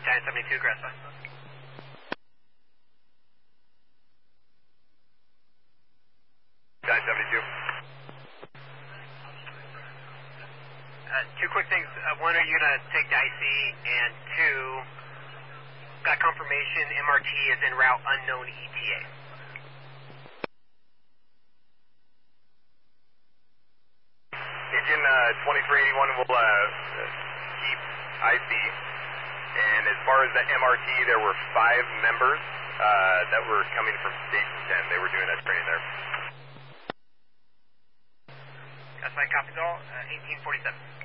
Battalion 72, Grasshopper. Battalion 72. Two quick things. One, are you going to take the IC? And two, got confirmation MRT is en route unknown ETA. Engine 2381 will keep IC. And as far as the MRT, there were 5 members that were coming from Station 10. They were doing a training there. That's my copy, all. 1847.